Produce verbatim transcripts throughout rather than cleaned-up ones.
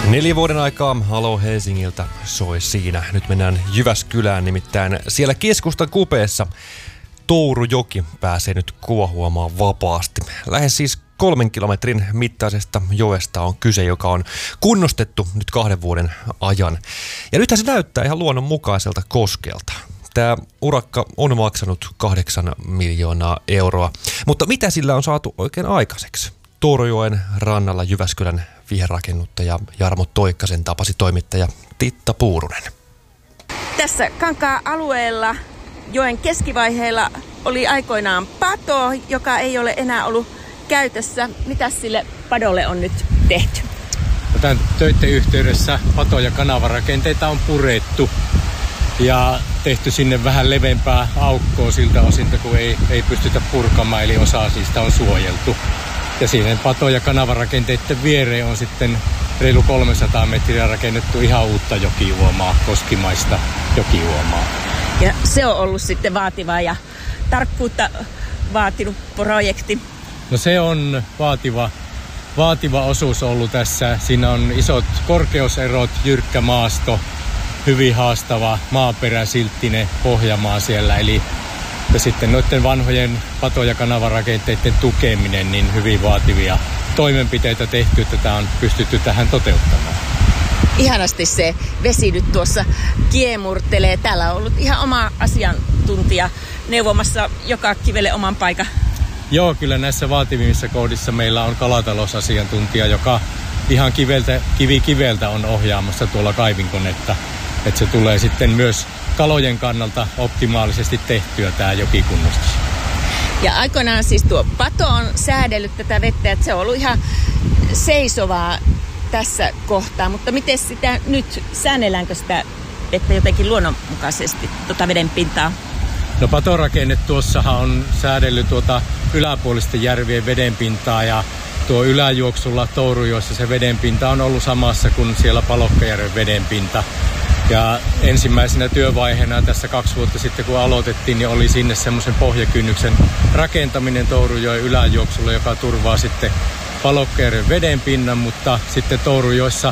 Neljä vuoden aikaa Halo Helsingiltä soi siinä. Nyt mennään Jyväskylään, nimittäin siellä keskustan kupeessa Tourujoki pääsee nyt kuohuamaan vapaasti. Lähes siis kolmen kilometrin mittaisesta joesta on kyse, joka on kunnostettu nyt kahden vuoden ajan. Ja nythän se näyttää ihan luonnonmukaiselta koskelta. Tämä urakka on maksanut kahdeksan miljoonaa euroa. Mutta mitä sillä on saatu oikein aikaiseksi? Tourujoen rannalla Jyväskylän viherrakennuttaja Jarmo Toikkasen tapasi toimittaja Titta Puurunen. Tässä Kankaa-alueella joen keskivaiheella oli aikoinaan pato, joka ei ole enää ollut käytössä. Mitäs sille padolle on nyt tehty? Tämän töiden yhteydessä pato- ja kanavarakenteita on purettu ja tehty sinne vähän levempää aukkoa siltä osin, kun ei, ei pystytä purkamaan, eli osa siitä on suojeltu. Ja siinä pato- ja kanavarakenteiden viereen on sitten reilu kolmesataa metriä rakennettu ihan uutta jokijuomaa, koskimaista jokijuomaa. Ja se on ollut sitten vaativa ja tarkkuutta vaatinut projekti. No se on vaativa, vaativa osuus ollut tässä. Siinä on isot korkeuserot, jyrkkä maasto, hyvin haastava maaperä, silttinen pohjamaa siellä. Eli ja sitten noiden vanhojen pato- ja kanavarakenteiden tukeminen, niin hyvin vaativia toimenpiteitä tehty, että tämä on pystytty tähän toteuttamaan. Ihanasti se vesi nyt tuossa kiemurtelee. Täällä on ollut ihan oma asiantuntija neuvomassa joka kivelle oman paikan. Joo, kyllä näissä vaativimmissa kohdissa meillä on kalatalousasiantuntija, joka ihan kiveltä, kivi kiveltä on ohjaamassa tuolla kaivinkonetta. Että se tulee sitten myös kalojen kannalta optimaalisesti tehtyä tämä jokikunnostus. Ja aikoinaan siis tuo pato on säädellyt tätä vettä, että se on ollut ihan seisovaa tässä kohtaa. Mutta miten sitä nyt, säännelläänkö sitä vettä jotenkin luonnonmukaisesti, tuota veden pintaa? No patorakenne tuossahan on säädellyt tuota yläpuolisten järvien vedenpintaa ja tuo yläjuoksulla Tourujoessa se vedenpinta on ollut samassa kuin siellä Palokkajärven vedenpinta. Ja ensimmäisenä työvaiheena tässä kaksi vuotta sitten, kun aloitettiin, niin oli sinne semmoisen pohjakynnyksen rakentaminen Tourujoen yläjuoksulla, joka turvaa sitten Palokkajärven vedenpinnan, mutta sitten Tourujoessa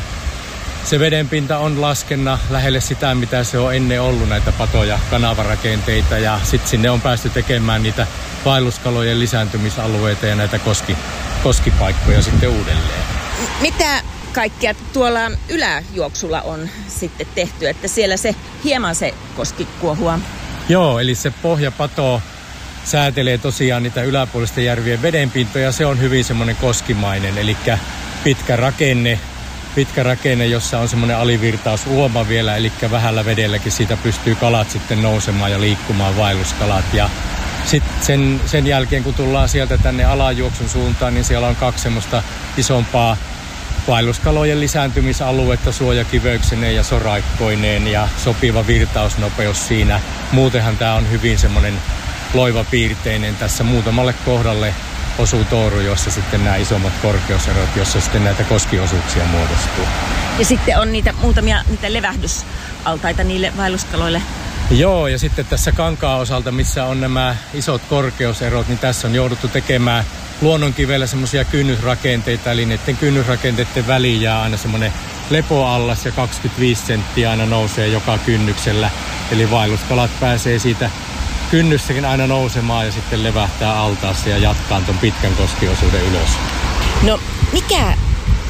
se vedenpinta on laskenna lähelle sitä, mitä se on ennen ollut, näitä pato- ja kanavarakenteita, ja sitten sinne on päästy tekemään niitä vaelluskalojen lisääntymisalueita ja näitä koski, koskipaikkoja sitten uudelleen. Mitä kaikkea tuolla yläjuoksulla on sitten tehty, että siellä se hieman se koski kuohua? Joo, eli se pohjapato säätelee tosiaan niitä yläpuolisten järvien vedenpintoja, se on hyvin semmoinen koskimainen, eli pitkä rakenne, pitkä rakenne, jossa on semmoinen alivirtausuoma vielä, eli vähällä vedelläkin siitä pystyy kalat sitten nousemaan ja liikkumaan, vaelluskalat. Ja sitten sen, sen jälkeen, kun tullaan sieltä tänne alajuoksun suuntaan, niin siellä on kaksi semmoista isompaa vaelluskalojen lisääntymisaluetta suojakivöyksineen ja soraikkoineen ja sopiva virtausnopeus siinä. Muutenhan tämä on hyvin semmoinen loivapiirteinen. Tässä muutamalle kohdalle osuu Touru, jossa sitten nämä isommat korkeuserot, jossa sitten näitä koskiosuuksia muodostuu. Ja sitten on niitä muutamia niitä levähdysaltaita niille vaelluskaloille. Joo, ja sitten tässä Kankaan osalta, missä on nämä isot korkeuserot, niin tässä on jouduttu tekemään luonnonkivellä semmoisia kynnysrakenteita, eli näiden kynnysrakenteiden väliin jää aina semmoinen lepoallas ja kaksikymmentäviisi senttiä aina nousee joka kynnyksellä. Eli vaelluskalat pääsee siitä kynnyssäkin aina nousemaan ja sitten levähtää altaassa ja jatkaa ton pitkän koskiosuuden ylös. No mikä